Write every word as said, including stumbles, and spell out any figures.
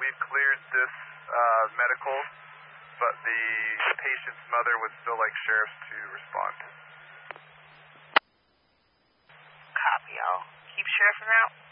we've cleared this uh, medical, but the patient's mother would still like sheriffs to respond. Copy, I'll keep sheriff out.